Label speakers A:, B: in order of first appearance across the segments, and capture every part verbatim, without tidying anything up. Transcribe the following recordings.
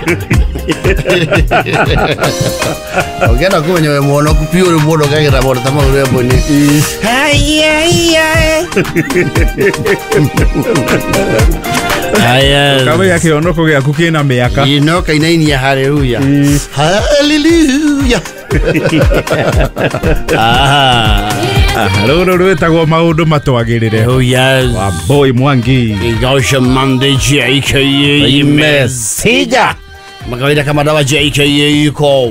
A: Ogenda kunyo muono kupiure muono kagira bora tama urembo ni. Ai ai ai. Aya.
B: Kabe yake onoko ya kukina miaka.
A: Inoka inaini ya haleluya. Haleluya. Ah.
B: Roro rwetagwo maundu matwagirire.
A: Oh yes.
B: Wa boy Mwangi.
A: Igosha Monday J K A Messenger. Makawida kama dawa J K A yuko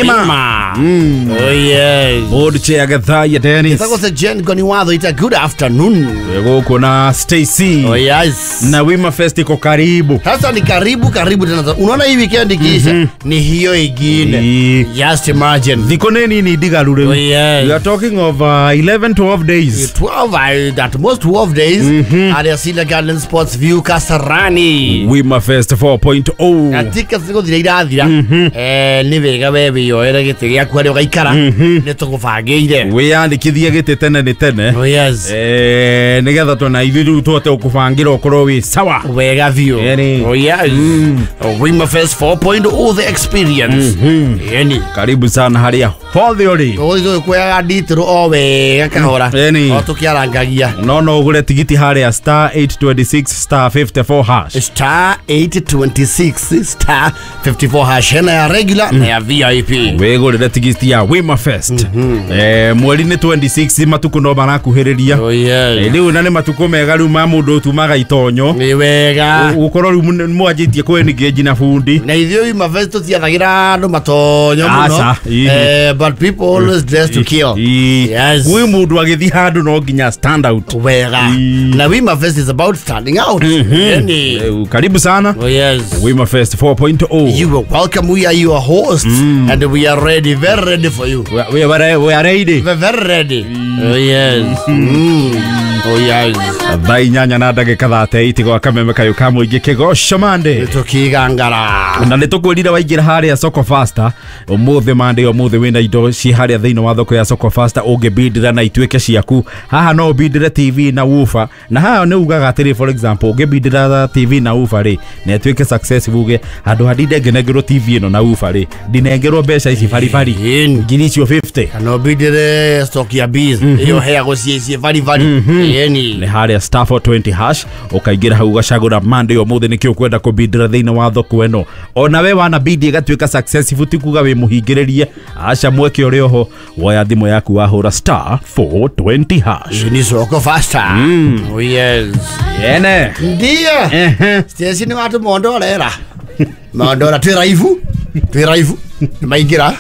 A: Wima. Mm. Oh yes.
B: Board chair gatha ya Dennis.
A: Itago se Jen goni wadho ita good afternoon.
B: Ego kuna Stacy.
A: Oh yes.
B: Na Wima Fest iko karibu.
A: Sasa ni karibu karibu tena. Unaona hii weekend ikiisha mm -hmm. ni hiyo igine. Just imagine.
B: Diko nini ni digarure.
A: Oh yes.
B: We are talking of uh, eleven twelve days.
A: twelve uh, at most twelve days. Mm -hmm. At Asila Garden Sports View Kasarani.
B: Wima Fest four point oh.
A: Atika ziko thira irathira. Mm -hmm. Eh ni wega wewe yo era gite gya kwari ugaikara. Mm -hmm. Ni tugubangeire.
B: We yandikithia gite tene ni tene.
A: Oh yes.
B: Eh nigetha tuna ithiru twote ukubangira okoro wi sawa.
A: Wega view. Oh yes. Mm. Wima Fest four point oh the experience. Mm -hmm. Yani
B: karibu sana haria hothiori.
A: Ozo kwa ditro owe kahora. O tukiarangagia.
B: No no ugure tigiti haria star eight twenty-six star fifty-four hash.
A: Star eight twenty-six star fifty-four hash na ya regular na ya V I P.
B: Wegurire tigiti ya Wima Fest. Mm -hmm. Eh mweri ni twenty-six matuko no barakuhiriria.
A: Oh yes.
B: Eh riu na ni matuko mega riu ma mundu tumaga itonyo.
A: Ni wega.
B: Ukoro riu mwajitie kweni ngeji na fundi.
A: Na ithio Wima Fest tuthiathagira andu matonyo muno. Eh but people always dress to kill.
B: Yes. We mundu agithi handu no nginya stand out.
A: Wega. Na Wima Fest is about standing out. Yani
B: karibu sana.
A: Oh yes.
B: Wima Fest four point oh.
A: You are welcome. We are your hosts mm. and we are ready, very ready for you.
B: We, we are we are ready.
A: We are very ready. Mm. Oh yes. Mm. Oh yes.
B: Thaa inyanya na ndagika thate itigo akameme kayo kamwingi kigosho mande.
A: Tukigangara.
B: Na nitukwirira waingira haria Soko Faster. Umuthi mande umuthi wina indo ci haria thiini wa thoko ya Soko Faster ungebindira na itweke ciaku. Haha no bindire T V na woofer. Na haha ne ugaga atiri for example ungebindira T V na woofer ri na itweke successful ge handu hadinde ngenegero T V no na woofer ri dinengerwo mbeca ici bari bari ngiri cio fifty.
A: No bindire stock ya bees. Iyo hea gocicie bari bari. Yani
B: ne haria star four twenty hash ukaingira hau gacagura mande yo muthe nikio kwenda kubindira thiini wa thoko eno. Ona we wana bindi igatwika successful tikuga we muhingiririe acha mweke uri oho woya thimu yaku wahura star four twenty hash.
A: Ni Soko Faster.
B: Mm.
A: Oh yes.
B: Yene.
A: Ndio. Eh. Sisi ni watu mondorera. Mondora twiraivu. Twiraivu. Maingira.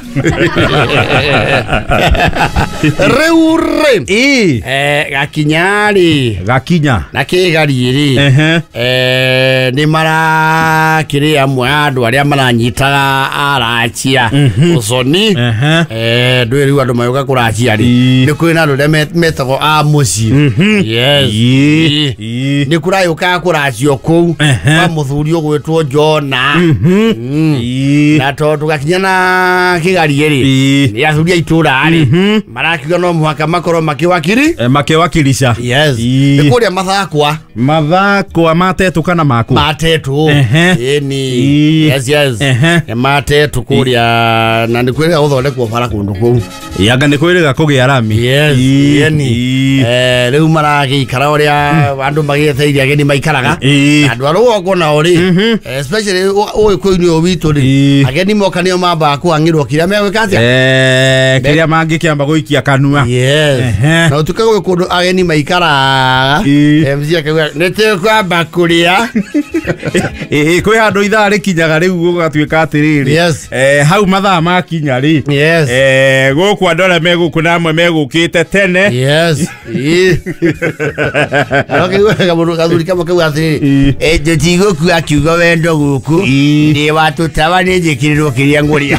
A: Reure.
B: Eh.
A: Eh gakinyari.
B: Gakinya.
A: Na kigariri. Eh. Eh ni mara kiri amwe andu aria maranyitaga arachia. Usoni. Eh ndwiri andu mayoka kurachia ri. Ni kwina andu metago a muci. Yes. Ni kurayuka kurachio ku. Wa muthuri ogwetwo Jona. Na tondu gakinyana kigariri ni athuria itura ari marakiga no muhaka makoro makiwakiri
B: makiwakirisha.
A: Yes. Ni kuria mathakwa
B: mathakwa matetu kana maku
A: matetu eni. Yes yes. E matetu kuria na ni kuria uthondekwo bara kundu ku
B: yanga ni kwiriga kugia rami.
A: Yes eni. Eh riu maragikara uria andu magitheiria ageni maikaraga andu arugo na uri especially oi kwini o witu ri ageni moka nio mamba kuangirwo kiria megwika atia
B: eh kiria mangi kiamba guikia kanua.
A: Yes. Na utukago kundu ageni maikara M C akaga nete kwamba kuria
B: eh kwi handu ithaa rikinyaga riu gugatwika atiriri.
A: Yes.
B: Eh hau mathaa makinya ri
A: yes
B: eh guku andore megukuna amwe megukite tene.
A: Yes. Akaga mundu kathuri kama kaga atiriri eh jetigo ku akiuga wendo guku ndi watu tabani njikirirwo kiria nguria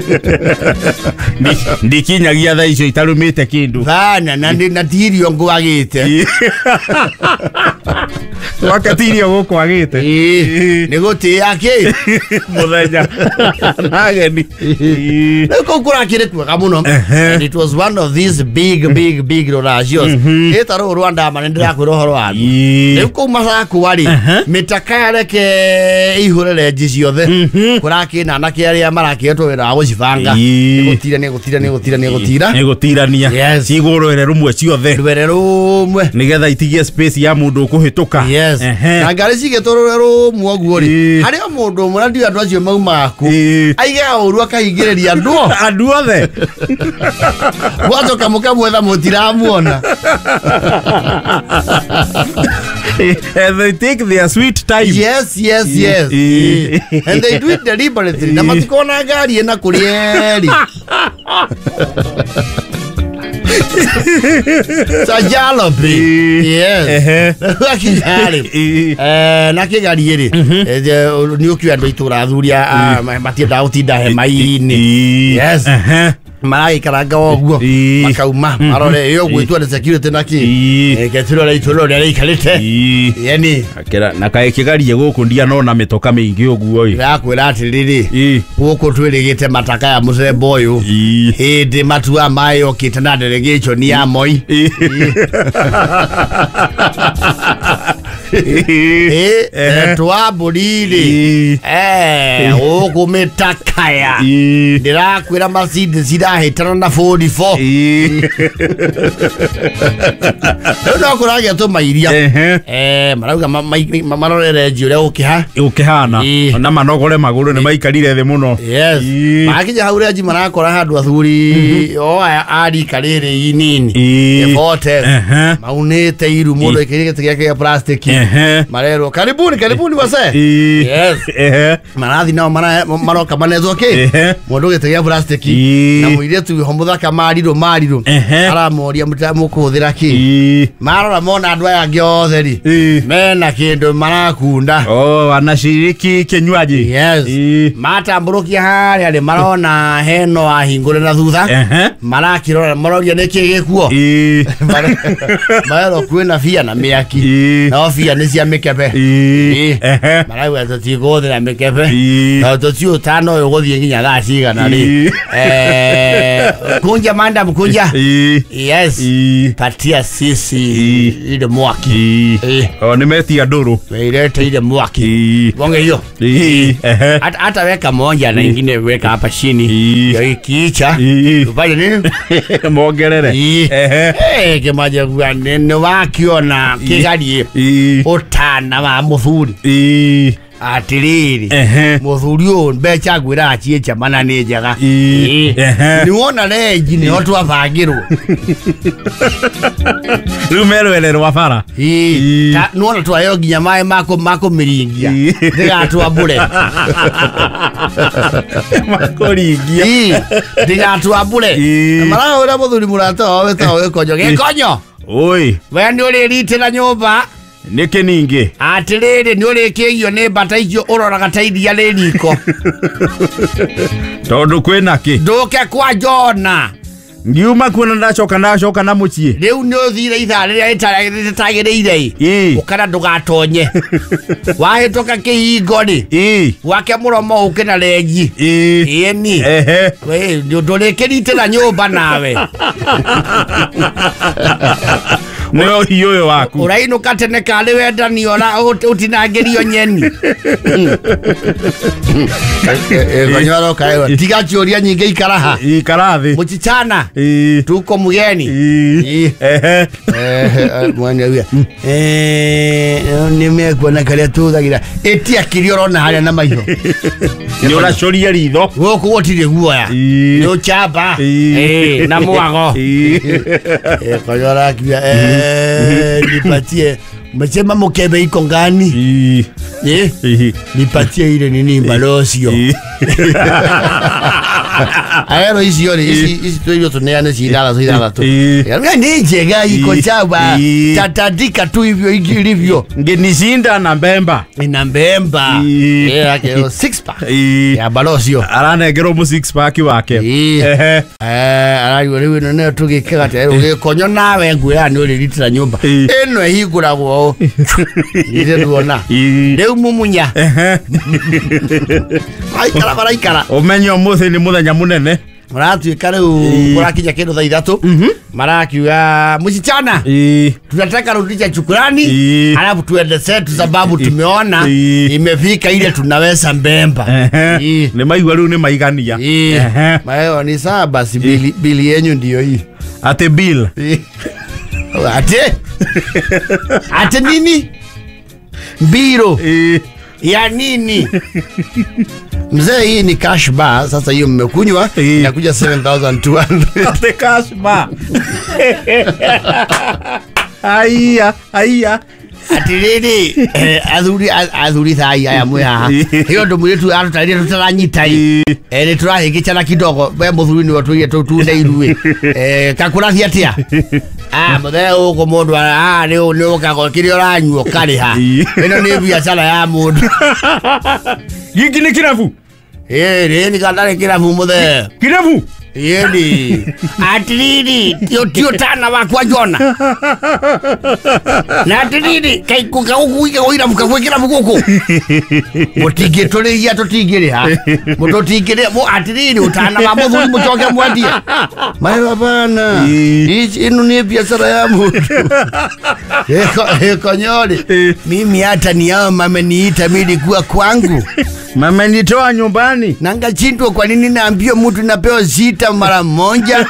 B: ndikinyagia thaa icio itarumite kindu
A: bana na ndi natirio ngwagite
B: wakatirio gukwagite
A: nigutia ki
B: muthenya nageni
A: ko kurakire kwega muno and it was one of these big big big ruracios etaro Rwanda mane ndirakwira horo wa riu ko masaku wari mitaka reke ihurere njiciothe kurakina na kiaria maraketwo wira wa gucibanga nigutira nigutira nigutira nigutira
B: nigutirania cigurwere rumwe ciothe
A: rwere rumwe
B: nigetha itigie space ya mundu ukuhituka
A: na ngari cigetorore rumwe oguo ri hari mundu murandi andu acio mauma ku aiga uru akahingiriria andu
B: andu othe
A: wato kamuka mwetha mutiramuona
B: and they take their sweet time.
A: Yes, yes, yes. Yeah. And they do it deliberately. Na matikona gari ena kurieri. Sajalopi. Yes. Nakigari. Eh, nakigari eri. Eh, ni ukiwa ndo itura thuria matienda utinda hema-ini. Yes. Mai karanga oguo makauma marore yo gwitwa na security naki getiro ra itoro ra ikarite yani
B: akira na kae kigarie guku ndia no na mitoka mingi oguo
A: ya kwira atiriri guku twirigite mataka ya muthemba uyu hindi matua mai okite na delegation ya moi eh twabuliri eh guku mitakaya ndirakwira masidi sida hitana na forty-four no kuragia to mairia eh marauga marorere njure ukiha
B: ukihana na manogore maguru ni maikarire the muno
A: yes makija haure aji marakora handu athuri o ari karire inini efote maunete iru mundo ikirige yake ya plastic marero karibuni karibuni wase yes marathi nao maroka manezoke mundo gete plastic na muire tu homutha kamariro mariro aramoria mutamu kuthira ki marora mona andu aya ngiotheri mena kindu marakunda
B: oh anashiriki kinywaji
A: yes matamburukia hari ali marona heno ahingure na thutha marakirora maroria niki gikuo marero kwina fia na miaki na fia ni cia mikepe marawa tutiguthira mikepe na tutio tano yo guthie nginya thaa cigana ri eh kunja manda mkunja yes patia sisi ile mwaki
B: oh nimetia nduru
A: ilete ile mwaki bonge hiyo hata hata weka moja na nyingine weka hapa chini ya ikicha ufanye nini
B: mongerere
A: eh kemaje kwa neno wakiona kigarie utana wa muthuri atiriri muthuri o mbecha gwira achiecha mana ni njaga ni wona leji ni otu abagirwo
B: rumerwele rwa bara
A: ta nuona tu ayo ginya mai mako mako miringia ndiga tu abure
B: mako ringia
A: ndiga tu abure mara ora muthuri murata o weta o konyo ge konyo
B: oi
A: we ndi uri ritira nyumba
B: niki ningi
A: atiriri ni uri kigio ni bata icio uroraga taithia ri riko
B: tondu kwina ki
A: nduke kwa Jona
B: ngiuma kuona ndacoka ndacoka na mucie
A: riu ni uthire itha riria ritagiriire ukana ndugatonye wahitoka kihingo ri wake muromo ukina leji ieni we ndurikirite nyumba nawe
B: Neo hiyo waku
A: uraino katene kale wenda ni ora utinangerio nyeni eh kanyaro kaewa tiga choria nyinge ikaraha
B: ikarathi
A: muchichana tuko mugeni eh eh mwana wia eh nimekuona kale tu thagira etia kirioro na haria na maiho
B: ni ora choria ritho
A: goku gotire guoya ni uchamba eh na mwago eh kanyara kia eh nipatie msema mkebe iko ngani eh nipatie ile nini balosio Aero icio ri ici tuyo tuneane cindara cindara tu. Ya ni njega iko chaba. Tatadika tu hivyo ilivyo.
B: Ngenishinda na Mbemba.
A: Ina Mbemba. Eh yake six pack. Ya balosio.
B: Aranegero mu six pack wake.
A: Eh. Eh arayo riwe none tugikega te ugikonyo nawe nguya ni uri litira nyumba. Eno ehiguragwo. Ire duona. Reu mumunya. Ai kala bara ikara.
B: Omenyo muthi ni muthenya munene.
A: Maratuika riu kurakinya kindu thaa ithatu marakiuga msichana tunataka rudisha shukrani alafu tuende zetu sababu tumeona imefika ile tunaweza Mbemba.
B: Ni maigwa riu ni maigania.
A: Mayo ni sawa basi bili bili yenyu ndio hii.
B: Ate bill.
A: Ate Ate nini? Biro. Ya nini? Mzee hii ni cash bar. Sasa hiyo mmekunywa inakuja seven thousand two hundred.
B: The cash bar. Aiya, aiya.
A: Atiriri athuri athuri thai aya mwe haha. Hiyo ndo mwitu arutaire tutaranyita i. Eh ni turahigichana kidogo. We muthuri ni watuye tutunde irue. Eh kakurathia atia. Ah muthe uko mundu ah ni ni ukago kiri uranyuo kariha. Ino ni biashara ya mundu.
B: Giki ni kirabu.
A: Eh ni ni kadare kirabu muthe.
B: Kirabu.
A: Yedi. Atiriri yo tio tana wakwa Jona. Na atiriri kai kuka ukuike oira mukakwekera muguku. Mutige toleria totigire ha. Mutotigire mo atiriri utana wa muthuri mucoke mwandie. Mayo bana. Hichi ino ni biashara ya mundu. Eko eko nyori. Mimi hata ni yao mameniita mimi kuwa kwangu.
B: Mama nitoa nyumbani.
A: Nanga chindwa kwa nini naambia mtu napewa zita mara moja?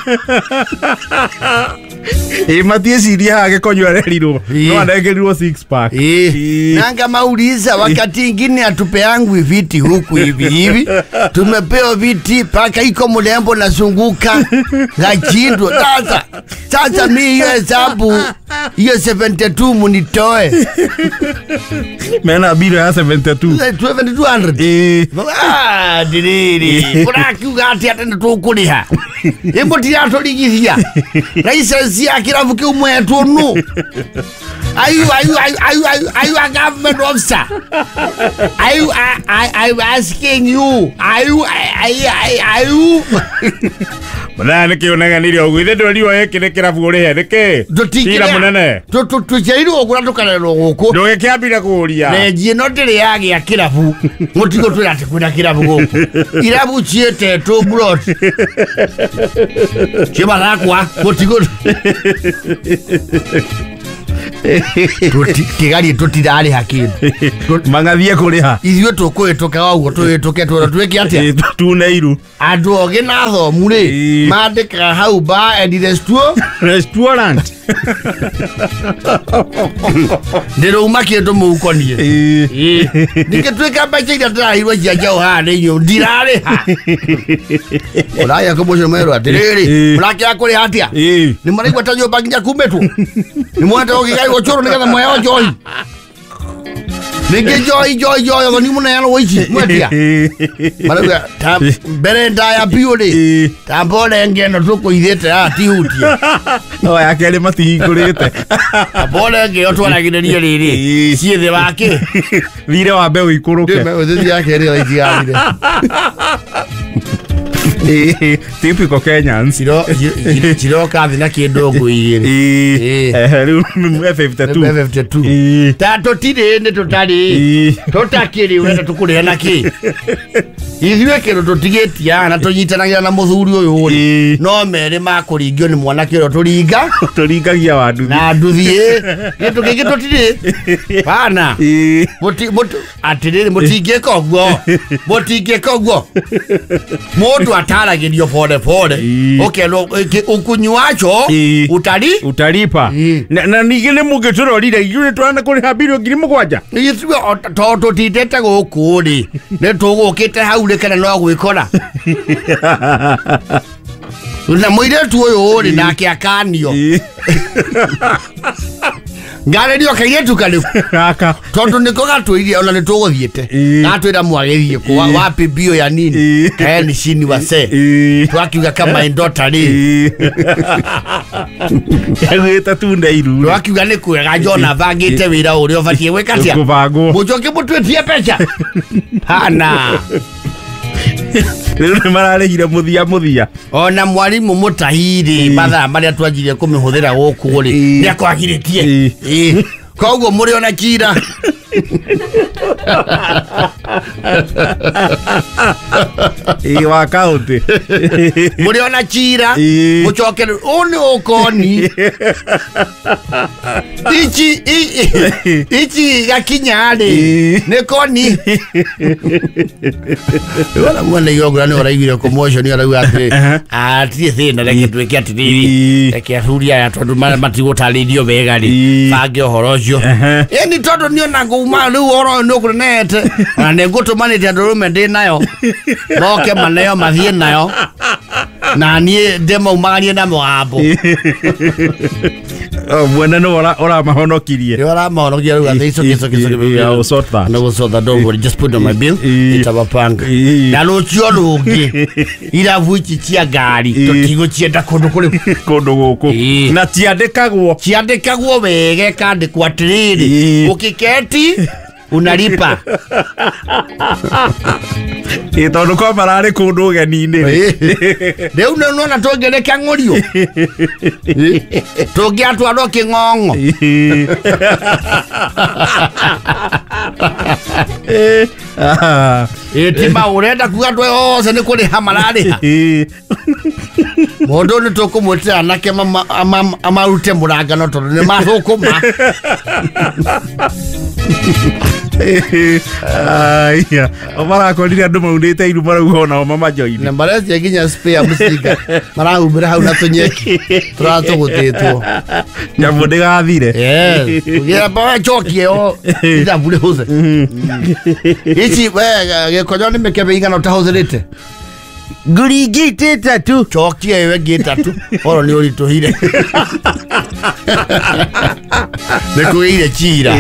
B: Eh matie siria hage konywa reriro. No anagerirwo six pack.
A: Eh. Nanga mauliza wakati ingine atupe yangu viti huku hivi hivi. Tumepewa viti paka iko mlembo nazunguka. Ngachindwa sasa. Sasa mimi hiyo hesabu hiyo seventy two munitoe.
B: Mena biro ya seventy two.
A: seventy two hundred.
B: Eh.
A: Ah, diriri. Kuna kiuga ati atenda tukuriha. Imo tira torigithia. License ya kiravu kiumwe tunu. Are you are you are you are you, are you a government officer? Are you I I I'm asking you. Are you I I are you?
B: Bana niki unaganire ogwithe ndoriwa yekire kiravu uri niki. Tira munene.
A: Tu tu tu chairu ogura tukarero guku.
B: Ndoge kiambira kuria.
A: Neji no ndire yagi ya kiravu. Mutigo tu ati kuna kiravu guku. Irabu chiete to brought. Chiba rakwa mutigo. Tigari tutirari hakini
B: mangathie kuriha
A: ithuĩ tũkwĩtũka ũguo twĩtũke twĩra twĩke atĩa
B: tuneiru
A: andũ ogĩ na thomu rĩ mandĩkaga hau bar and restaurant
B: restaurant
A: ndĩrauma kĩndũ mũhukonie ningĩ twĩka mbeca iria ndĩrahirwo cia njaũ haha nĩ inyuĩ ndirarĩha ũraya kũmũcio merwo atĩrĩrĩ mũrakĩra kũrĩha atĩa nĩ maraigua ta nyũmba nginya kumĩtwo nĩ mwenda ũgĩgairwo cũrũ nĩgetha mweo njohi ningĩ njohi njohi njohi otho nĩ mũneanwo ici mwendia marauga mbere ndaya biũ rĩ ta mbore ngĩno tũkũithĩte haha tihutie
B: no yake nĩ matihingũrĩte
A: mbore ngĩyo twaragĩrĩrie rĩrĩ ciĩ thĩ wake
B: thire wa mbeũ ikũrũke
A: thĩ yake rĩ itigarire
B: typical Kenyans
A: ciroka thĩ na kĩndũ ngũigĩrĩ
B: rĩu fifty two
A: ta tũtirĩ nĩ tũtarĩ tũtakĩrĩ wenda tũkũrĩha na kĩ ithuĩ kĩndũ tũtigĩtia na tũnyitanagĩra na mũthuri ũyũ rĩ no merĩ makũringio nĩ mwanake ũrĩa tũringa
B: tũringagia wa nduthi
A: na nduthi gĩtũ gĩkĩ tũtirĩ bana atĩrĩrĩ mũtingĩka ũguo mũtingĩka ũguo mũndũ ataragĩrio pole pole ũkerwo ũkũnyuacho utari
B: utaripa na ningĩ nĩ mũngĩtũrorire ithuĩ nĩtũrana kũrĩha mbirũ ngiri mũgwanja
A: ithuĩ tondũ tũtindĩte gũkũ rĩ nĩ tũgũkĩte hau rĩ kana no gwĩkora na mũirĩtu ũyũ rĩ nake akanio ngare dio kairetu kale
B: Kaka.
A: tondu niko gatwirie ona nituguthiete gatwira mwagerie kwa wapi bio ya nini kaeni shini wase twakiuga kama indota ri
B: Yagwita tunda iru
A: twakiuga ni kwega Jona vangite wira uri obatie gwikatia
B: kubagwo
A: mujoke mutwetie pecha hana
B: Rĩu mararĩhire muthia muthia
A: ona mwarimu mutahiri mathaa maria twanjirie kumihuthira guku ri ni akwagiritie eh koguo muri ona kira
B: ĩ wa kaunti
A: muri ona kira mucoke oni ukoni ichi ichi gakinyari ni koni wala mwana yogura ni oraigire commotion arauga ati ati thina reke twike atiriri reke huria ya tondu matigutaririo wega ri bange horo ucio eni tondu ni ona nguma riu oro no kunete na nengutumanite ndurume ndi nayo moke maneo mathie nayo na nie demo umagarie na mugambo
B: oh mwena no ora ora mahonokirie
A: ora mahonokirie riu ati ico kiso kiso
B: ya sort that
A: no sort that don't worry just put on my bill itabapanga na rucio rungi ira vuici cia ngari tutigucienda kundu kuri
B: kundu guku na tiandikagwo
A: tiandikagwo wege kandikwo atiriri ukiketi unalipa
B: tondu ko mararĩ kundu geni-inĩ
A: rĩu nĩwona tũngĩreka ng'ũrio tũngĩatwarwo kĩng'ong'o ĩtima ũrenda kuga andũ othe nĩ kũrĩha mararĩha mũndũ nĩ tũkũmwĩtĩra anake amarute mũrangano tondũ nĩ mathũkũma
B: aya omarakorire andũ maunĩte iru marauga onao mamajoini
A: na maretia nginya spare mũcinga marahumĩra hau na tũnyeki tũratũgũtĩtwo
B: nyamũ ndĩgathire
A: ũgĩra bawe chokie o ithabu rĩhũthe ici gĩkonyo nĩ mĩkebe igana ũtahũthĩrĩte ngiri ingĩ itatũ chokia ĩyo ĩngĩ itatũ oro nĩ ũritũhire nĩ kũgĩire cira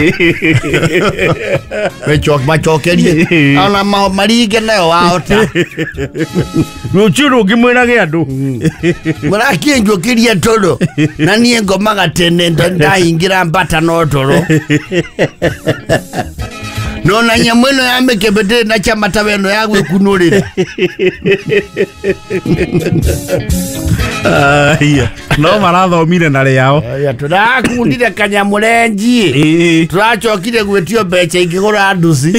A: macokerie ona maringe nayo wahota
B: rũciũ rũngĩ mwĩrage andũ
A: mũrakĩnjũkĩria tũrũ na niĩ ngomaga tene ndahingĩra mbata no tũrũ nona nyamũ ĩno ya mĩkebe ndĩrĩ na chamata weno ya gwĩkunũrĩra
B: aya no marathomire na rĩao
A: tũrakundire kanyamũ renji tũracokire gwĩtio mbeca ingĩgũra nduci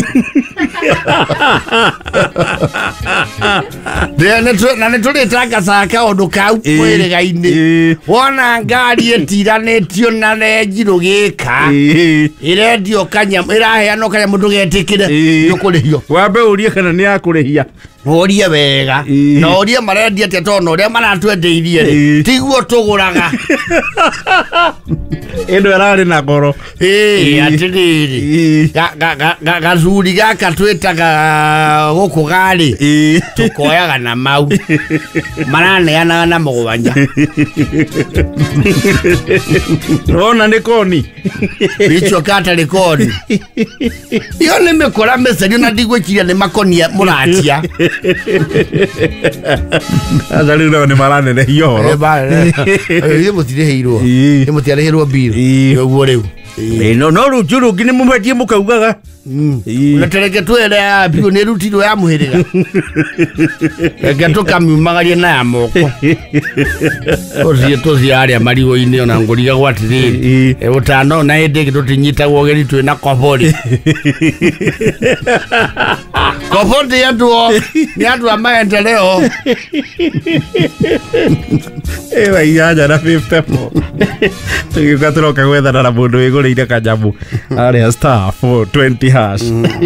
A: na nĩ tũrĩtangacaga kaũndũ kau mwĩrĩga-inĩ wona ngari ĩtiranĩtio na renji rũgĩka ĩrendio kanyamũ ĩraheanwo kanyamũ ndũgetĩkĩre nĩũkũrĩhio
B: wambe ũrie kana nĩ yakũrĩhia
A: ũrie wega na ũrie marendia atĩa tondũ ũrĩa maratwendeirie rĩ tiguo tũgũraga
B: ĩno ĩrarĩ na goro
A: atĩrĩrĩ gacuri gaka twĩtaga gũkũ garĩ tũkoyaga na mau maraneanaga na mũgwanja
B: ona nĩ koni
A: icio katarĩ koni iyo nĩ mĩkora mĩcario na ndigwĩciria nĩ makonia mũratia
B: aca rĩu nao nĩ maranenehia ũhoro
A: ithe mũtirĩhĩirwo nĩ mũtiarĩhĩrwo mbiro ũguo rĩu
B: no no rũciũ rũngĩ nĩ mũmetie mũkaugaga
A: na tereke twere mbiro nĩ rutirwo ya mũhĩrĩga reke tũkamiumagarie na ya moko tũthiĩ tũthiĩ harĩa marigũ-inĩ ona ngũriga gwatirĩrĩ ũtano na hĩndĩ ĩngĩ tũtinyitagwo ũgeni twĩna kobori kobori nĩ andũ nĩ andũ a maendeleo
B: ĩwa inyanya na fifty four tũgĩũka tũroka gwethana na mũndũ wĩgũrĩire kanyamũ harĩa star four twenty hash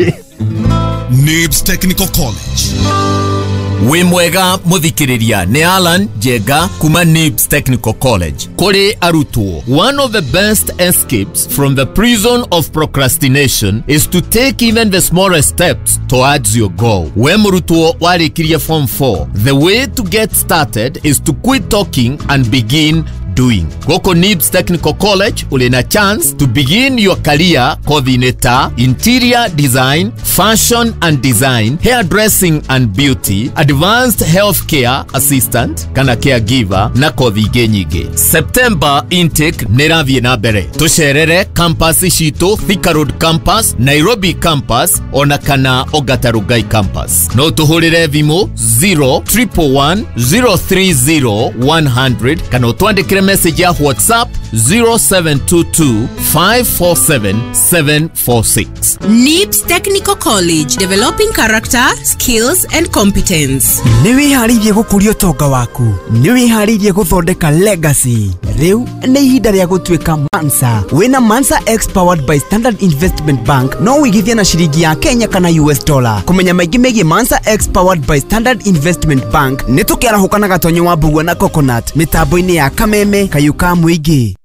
C: Nibs Technical College. We mwega muthikiriria ni Alan Jega kuma Nibs Technical College. Kore arutwo, one of the best escapes from the prison of procrastination is to take even the smallest steps towards your goal. We murutwo warikirie form four. The way to get started is to quit talking and begin doing. Goko Nibs Technical College ulina chance to begin your career coordinator, interior design, fashion and design, hairdressing and beauty, advanced healthcare assistant kana caregiver na kothi nyingĩ. September intake nĩrathiĩ na mbere. Tucerere campus citũ Thika Road campus, Nairobi campus ona kana Ongata Rongai campus. No tuhũrĩre thimũ zero one one zero three zero one hundred kana utwandĩkĩre message ya WhatsApp zero seven two two five four seven seven four six.
D: Nibs Technical College, developing character, skills and competence.
E: Niwiharirie gukuria utonga waku, niwiharirie guthondeka legacy. Riu ni ihinda rĩa gũtuĩka Mansa. Wina Mansa X powered by Standard Investment Bank, no wigithia na shiringi ya Kenya kana U S dollar. Kumenya maingĩ megie Mansa X powered by Standard Investment Bank, nĩtũkĩarahũka na gatonyo wa mbugua na coconut mitambo-inĩ ya Kameme Kayuka Mwingi.